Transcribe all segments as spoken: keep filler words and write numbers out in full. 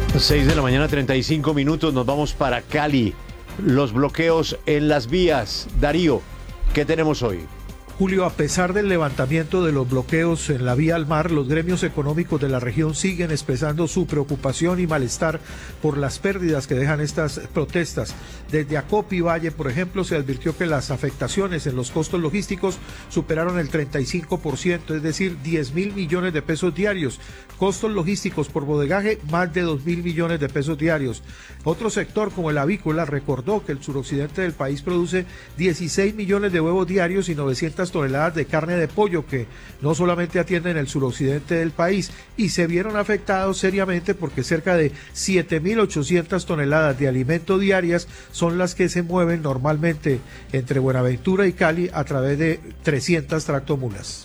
seis de la mañana, treinta y cinco minutos, nos vamos para Cali. Los bloqueos en las vías. Darío, ¿qué tenemos hoy? Julio, a pesar del levantamiento de los bloqueos en la vía al mar, los gremios económicos de la región siguen expresando su preocupación y malestar por las pérdidas que dejan estas protestas. Desde Acopi Valle, por ejemplo, se advirtió que las afectaciones en los costos logísticos superaron el treinta y cinco por ciento, es decir, diez mil millones de pesos diarios. Costos logísticos por bodegaje, más de dos mil millones de pesos diarios. Otro sector, como el avícola, recordó que el suroccidente del país produce dieciséis millones de huevos diarios y novecientas toneladas de carne de pollo que no solamente atienden el suroccidente del país, y se vieron afectados seriamente porque cerca de siete mil ochocientas toneladas de alimento diarias son las que se mueven normalmente entre Buenaventura y Cali a través de trescientas tractomulas.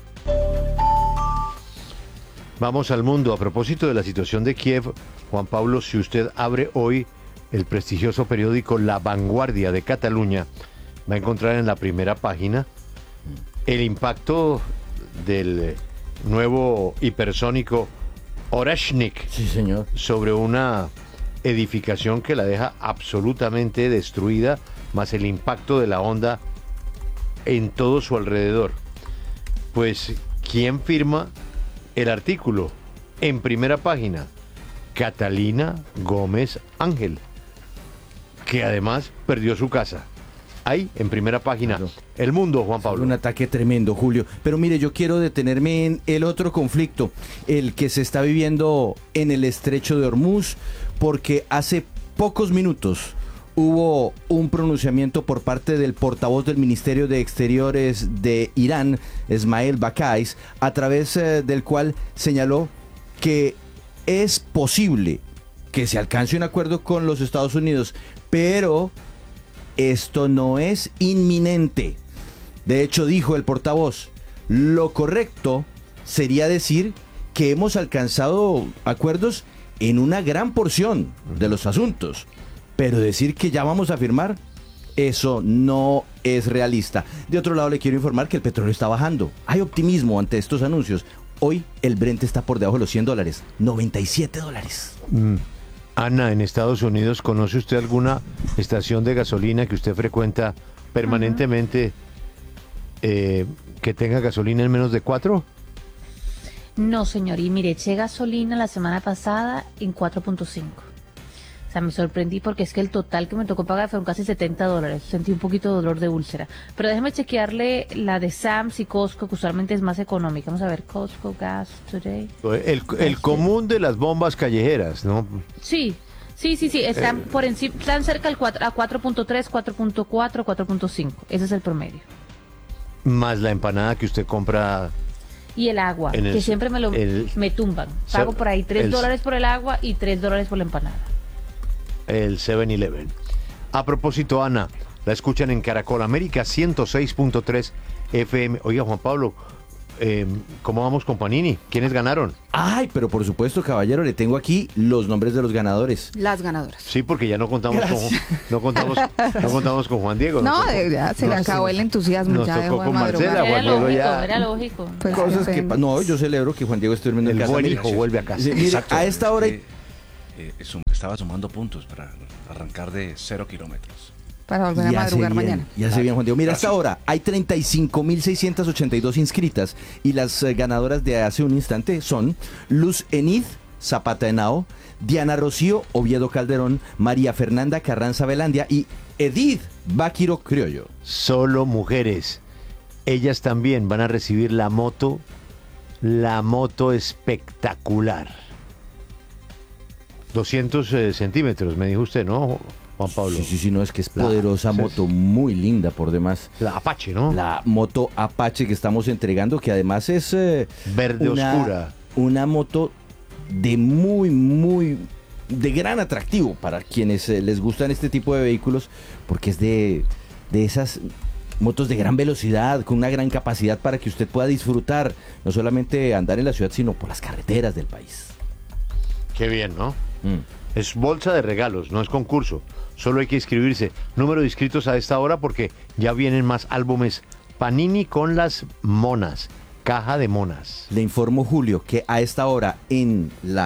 Vamos al mundo. A propósito de la situación de Kiev, Juan Pablo, si usted abre hoy el prestigioso periódico La Vanguardia de Cataluña, va a encontrar en la primera página el impacto del nuevo hipersónico Oreshnik, sí, señor, sobre una edificación que la deja absolutamente destruida, más el impacto de la onda en todo su alrededor. Pues, ¿quién firma el artículo? En primera página, Catalina Gómez Ángel, que además perdió su casa. Ahí, en primera página, claro. El Mundo, Juan Pablo. Un ataque tremendo, Julio. Pero mire, yo quiero detenerme en el otro conflicto, el que se está viviendo en el estrecho de Hormuz, porque hace pocos minutos hubo un pronunciamiento por parte del portavoz del Ministerio de Exteriores de Irán, Esmael Bakais, a través eh, del cual señaló que es posible que se alcance un acuerdo con los Estados Unidos, pero esto no es inminente. De hecho, dijo el portavoz, lo correcto sería decir que hemos alcanzado acuerdos en una gran porción de los asuntos, pero decir que ya vamos a firmar, eso no es realista. De otro lado, le quiero informar que el petróleo está bajando. Hay optimismo ante estos anuncios. Hoy el Brent está por debajo de los cien dólares, noventa y siete dólares. Mm. Ana, en Estados Unidos, ¿conoce usted alguna estación de gasolina que usted frecuenta permanentemente eh, que tenga gasolina en menos de cuatro? No, señor, y mire, eché gasolina la semana pasada en cuatro punto cinco. O sea, me sorprendí porque es que el total que me tocó pagar fueron casi setenta dólares. Sentí un poquito de dolor de úlcera. Pero déjeme chequearle la de Sam's y Costco, que usualmente es más económica. Vamos a ver, Costco Gas Today. El, el común de las bombas callejeras, ¿no? Sí, sí, sí, sí. Están eh, por encima, están cerca al cuatro, a cuatro punto tres, cuatro punto cuatro, cuatro punto cinco. Ese es el promedio. Más la empanada que usted compra. Y el agua, el, que siempre me lo el, me tumban. Pago por ahí tres dólares por el agua y tres dólares por la empanada. El siete eleven. A propósito, Ana, la escuchan en Caracol América ciento seis punto tres F M. Oiga, Juan Pablo, eh, ¿cómo vamos con Panini? ¿Quiénes ganaron? Ay, pero por supuesto, caballero, le tengo aquí los nombres de los ganadores. Las ganadoras. Sí, porque ya no contamos con no contamos, no contamos con Juan Diego. No, tocó, ya se le acabó el entusiasmo. Nos ya tocó con Marcela, Juan Diego ya. Era lógico. Pues cosas que no, yo celebro que Juan Diego esté durmiendo en casa. El buen hijo vuelve a casa. Sí, mire, a esta hora eh, eh, estaba sumando puntos para arrancar de cero kilómetros. Para volver a madrugar bien, mañana. Ya se bien, Juan Diego. Mira, hasta ahora hay treinta y cinco mil seiscientas ochenta y dos inscritas y las eh, ganadoras de hace un instante son Luz Enid Zapata Henao, Diana Rocío Oviedo Calderón, María Fernanda Carranza Velandia y Edith Báquiro Criollo. Solo mujeres. Ellas también van a recibir la moto, la moto espectacular. doscientos eh, centímetros, me dijo usted, ¿no, Juan Pablo? Sí, sí, sí, no, es que es poderosa la, moto, muy linda por demás. La Apache, ¿no? La moto Apache que estamos entregando, que además es... Eh, verde una, oscura. Una moto de muy, muy... de gran atractivo para quienes eh, les gustan este tipo de vehículos, porque es de, de esas motos de gran velocidad, con una gran capacidad para que usted pueda disfrutar, no solamente andar en la ciudad, sino por las carreteras del país. Qué bien, ¿no? Mm. Es bolsa de regalos, no es concurso. Solo hay que inscribirse. Número de inscritos a esta hora porque ya vienen más álbumes. Panini con las monas. Caja de monas. Le informo, Julio, que a esta hora en la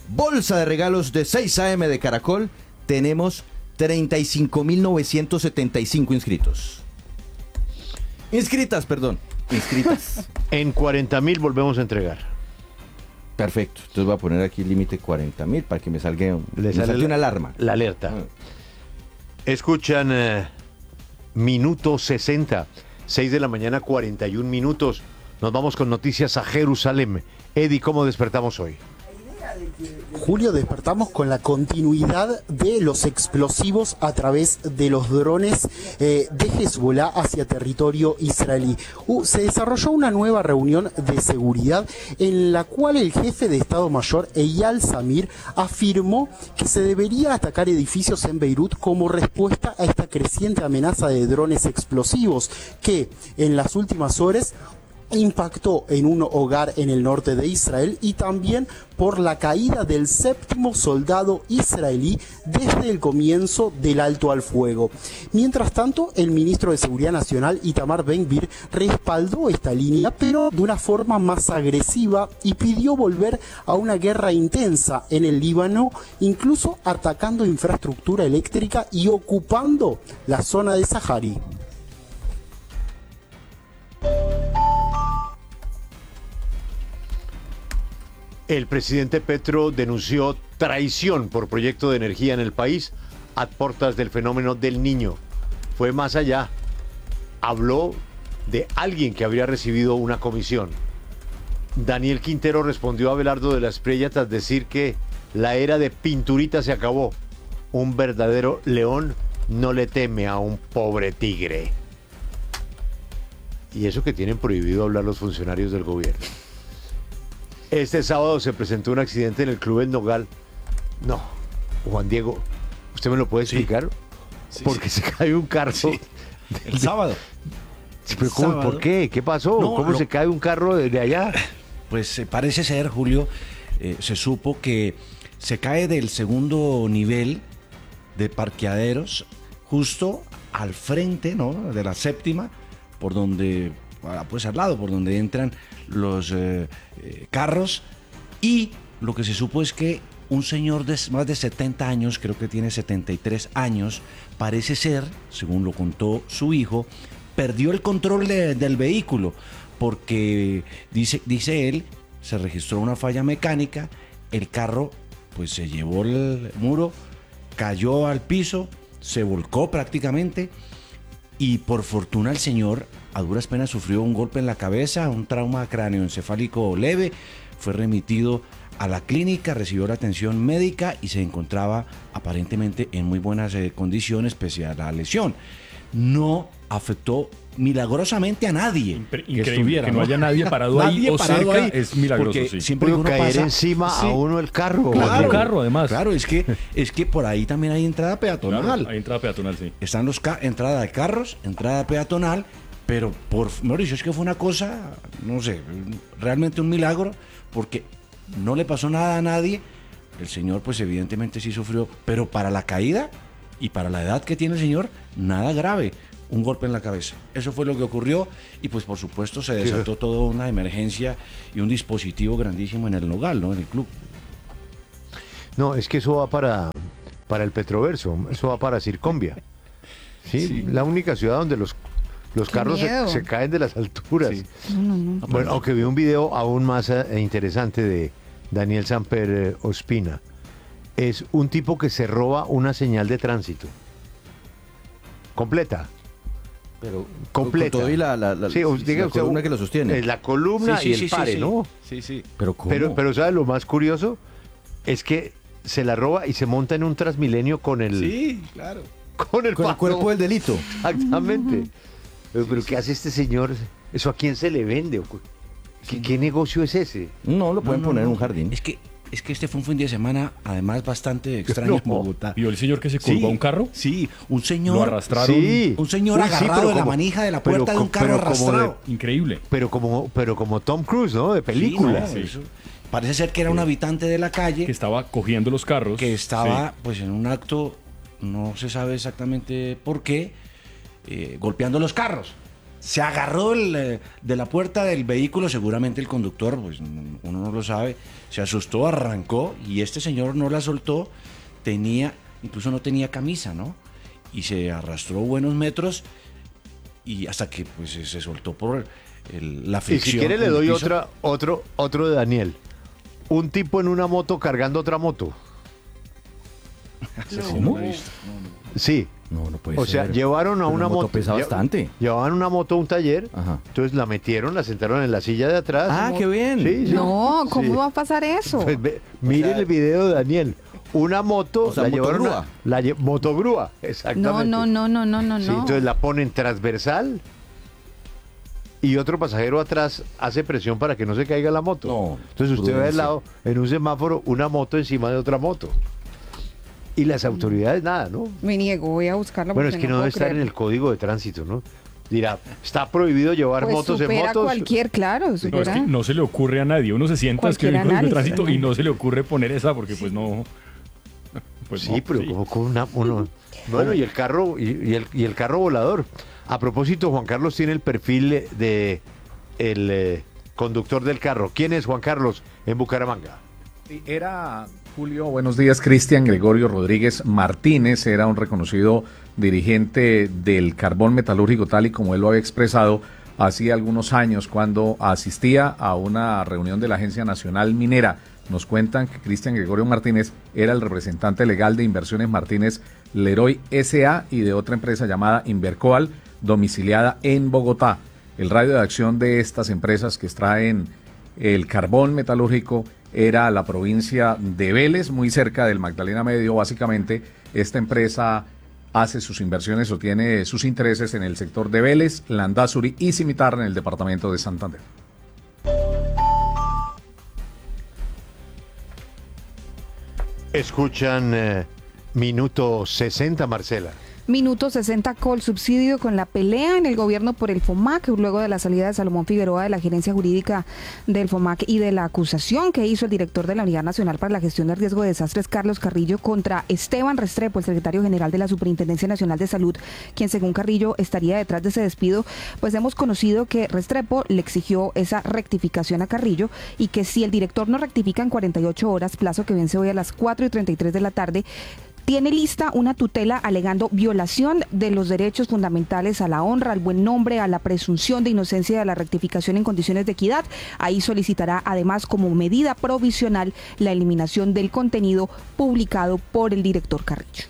bolsa de regalos de seis a eme de Caracol, tenemos treinta y cinco mil novecientos setenta y cinco inscritos. Inscritas, perdón. Inscritas. En cuarenta mil volvemos a entregar. Perfecto. Entonces voy a poner aquí límite cuarenta mil para que me salga, Le me sale salte la- una alarma. La alerta. Ah. Escuchan eh, minuto sesenta, seis de la mañana, cuarenta y un minutos. Nos vamos con noticias a Jerusalén. Eddie, ¿cómo despertamos hoy? Julio, despertamos con la continuidad de los explosivos a través de los drones eh, de Hezbollah hacia territorio israelí. Uh, se desarrolló una nueva reunión de seguridad en la cual el jefe de Estado Mayor, Eyal Zamir, afirmó que se debería atacar edificios en Beirut como respuesta a esta creciente amenaza de drones explosivos que en las últimas horas impactó en un hogar en el norte de Israel y también por la caída del séptimo soldado israelí desde el comienzo del alto al fuego. Mientras tanto, el ministro de Seguridad Nacional, Itamar Ben-Gvir, respaldó esta línea, pero de una forma más agresiva y pidió volver a una guerra intensa en el Líbano, incluso atacando infraestructura eléctrica y ocupando la zona de Sahari. El presidente Petro denunció traición por proyecto de energía en el país a portas del fenómeno del Niño. Fue más allá. Habló de alguien que habría recibido una comisión. Daniel Quintero respondió a Abelardo de la Espriella tras decir que la era de pinturita se acabó. Un verdadero león no le teme a un pobre tigre. Y eso que tienen prohibido hablar los funcionarios del gobierno. Este sábado se presentó un accidente en el Club El Nogal. No, Juan Diego, ¿usted me lo puede explicar? Sí, Porque sí. se cae un carro. Sí. El sábado. Sí, pero ¿cómo? sábado. ¿Por qué? ¿Qué pasó? No, ¿Cómo lo- se cae un carro de, de allá? Pues eh, parece ser, Julio, eh, se supo que se cae del segundo nivel de parqueaderos justo al frente, ¿no?, de la séptima, por donde, ah, pues al lado, por donde entran los eh, eh, carros. Y lo que se supo es que un señor de más de setenta años, creo que tiene setenta y tres años, parece ser, según lo contó su hijo, perdió el control de- del vehículo porque dice, dice él, se registró una falla mecánica, el carro pues se llevó el muro, cayó al piso, se volcó prácticamente y por fortuna el señor a duras penas sufrió un golpe en la cabeza, un trauma cráneoencefálico leve, fue remitido a la clínica, recibió la atención médica y se encontraba aparentemente en muy buenas eh, condiciones pese a la lesión. No afectó milagrosamente a nadie. Impre- que Increíble estuviera, que no ¿no? haya nadie parado ahí Nadie o parado cerca ahí, es milagroso, porque sí. siempre que Pudo uno caer pasa- encima Sí. a uno el carro. Claro. Diego. Un carro, además. Claro, es que, es que por ahí también hay entrada peatonal. Claro, hay entrada peatonal, sí. Están los ca- entrada de carros, entrada peatonal, pero por mejor dicho, es que fue una cosa, no sé, realmente un milagro, porque no le pasó nada a nadie. El señor, pues evidentemente sí sufrió, pero para la caída y para la edad que tiene el señor, nada grave. Un golpe en la cabeza. Eso fue lo que ocurrió y pues por supuesto se desató toda una emergencia y un dispositivo grandísimo en el Nogal, ¿no? En el club. No, es que eso va para, para el Petroverso, eso va para Circonvia. Sí, la única ciudad donde los, los Qué carros se, miedo. se caen de las alturas. Sí. No, no, no. Bueno, aunque vi un video aún más eh, interesante de Daniel Samper eh, Ospina. Es un tipo que se roba una señal de tránsito. Completa. Pero Completa. con todo y la, la, la- Sí, o- la diga usted, columna que lo sostiene. eh, La columna y el pare, ¿no? Sí, sí. Pero ¿cómo? Pero, pero ¿sabe lo más curioso? Es que se la roba y se monta en un Transmilenio con el, Sí, claro. con el, con el palo. cuerpo del delito. Exactamente. Pero, pero ¿qué hace este señor? ¿Eso a quién se le vende? ¿Qué, qué negocio es ese? No, lo pueden No, no, poner en no. un jardín. Es que, es que este fue un fin de semana, además, bastante extraño en No. Bogotá. ¿Vio el señor que se colgó a un carro? Sí, un Lo señor. arrastraron. Sí. Un señor Uy, sí, agarrado pero de la como- manija de la pero puerta de un co- carro pero como de- arrastrado. Increíble. Pero como, pero como Tom Cruise, ¿no? De película. Sí, no, eso- Parece ser que era un habitante de la calle Que estaba cogiendo los carros. que estaba, Sí. pues, en un acto, no se sabe exactamente por qué, eh, golpeando los carros. se agarró el, eh, de la puerta del vehículo, seguramente el conductor, pues uno no lo sabe, se asustó, arrancó y este señor no la soltó, tenía, incluso no tenía camisa, ¿no? Y se arrastró buenos metros y hasta que pues se soltó por el, la fricción. Y si quiere le en el doy piso. otra, otro, otro de Daniel. Un tipo en una moto cargando otra moto. ¿Cómo? Sí. No, no puede O sea, ser. llevaron a Pero una la moto moto. pesa lle- bastante. Llevaban una moto a un taller. Ajá. Entonces la metieron, la sentaron en la silla de atrás. Ah, ¿no? qué bien. Sí, sí. No, ¿cómo Sí. va a pasar eso? Pues ve- miren el video de Daniel. Una moto, O sea, la llevaron motogrúa. a- la lle- motogrúa, exactamente. No, no, no, no, no, no, Sí, no. entonces la ponen transversal y otro pasajero atrás hace presión para que no se caiga la moto. No, entonces usted ve al prudencia. lado, en un semáforo, una moto encima de otra moto. Y las autoridades nada, ¿no? Me niego, voy a buscarlo. Bueno, porque es que no puedo debe estar en creerlo. el código de tránsito, ¿no? Dirá, está prohibido llevar Pues motos en supera motos. cualquier, claro, No, es supera. que no se le ocurre a nadie. Uno se sienta a escribir Cualquier código de análisis, tránsito y ¿no? no se le ocurre poner esa porque pues no... Pues Sí, no, pero sí. como con una, uno. Bueno, y el carro, y, y el, y el carro volador. A propósito, Juan Carlos tiene el perfil de el eh, conductor del carro. ¿Quién es Juan Carlos en Bucaramanga? Sí, era Julio, buenos días, Cristian Gregorio Rodríguez Martínez, era un reconocido dirigente del carbón metalúrgico, tal y como él lo había expresado hacía algunos años cuando asistía a una reunión de la Agencia Nacional Minera. Nos cuentan que Cristian Gregorio Martínez era el representante legal de Inversiones Martínez Leroy S A y de otra empresa llamada Invercoal, domiciliada en Bogotá. El radio de acción de estas empresas que extraen el carbón metalúrgico era la provincia de Vélez, muy cerca del Magdalena Medio. Básicamente, esta empresa hace sus inversiones o tiene sus intereses en el sector de Vélez, Landazuri y Cimitarra en el departamento de Santander. Escuchan eh, minuto sesenta, Marcela. Minuto sesenta Col subsidio con la pelea en el gobierno por el FOMAC, luego de la salida de Salomón Figueroa de la gerencia jurídica del FOMAC y de la acusación que hizo el director de la Unidad Nacional para la Gestión del Riesgo de Desastres, Carlos Carrillo, contra Esteban Restrepo, el secretario general de la Superintendencia Nacional de Salud, quien según Carrillo estaría detrás de ese despido. Pues hemos conocido que Restrepo le exigió esa rectificación a Carrillo y que si el director no rectifica en cuarenta y ocho horas, plazo que vence hoy a las cuatro y treinta y tres de la tarde, tiene lista una tutela alegando violación de los derechos fundamentales a la honra, al buen nombre, a la presunción de inocencia y a la rectificación en condiciones de equidad. Ahí solicitará además como medida provisional la eliminación del contenido publicado por el director Carrillo.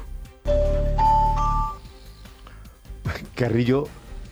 Carrillo,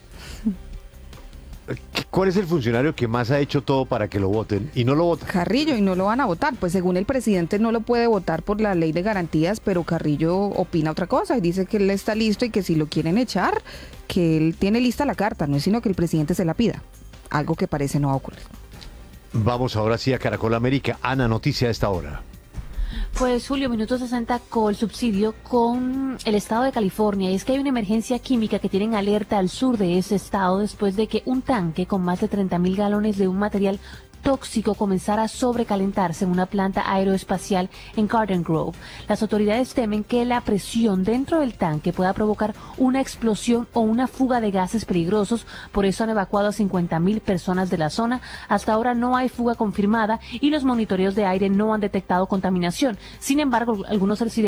¿cuál es el funcionario que más ha hecho todo para que lo voten y no lo votan? Carrillo, y no lo van a votar, pues según el presidente no lo puede votar por la ley de garantías, pero Carrillo opina otra cosa y dice que él está listo y que si lo quieren echar, que él tiene lista la carta, no es sino que el presidente se la pida, algo que parece no va a ocurrir. Vamos ahora sí a Caracol América. Ana, noticia a esta hora. Pues Julio, minuto sesenta con subsidio con el estado de California. Y es que hay una emergencia química que tienen alerta al sur de ese estado después de que un tanque con más de treinta mil galones de un material tóxico comenzara a sobrecalentarse en una planta aeroespacial en Garden Grove. Las autoridades temen que la presión dentro del tanque pueda provocar una explosión o una fuga de gases peligrosos. Por eso han evacuado a cincuenta mil personas de la zona. Hasta ahora no hay fuga confirmada y los monitoreos de aire no han detectado contaminación. Sin embargo, algunos residentes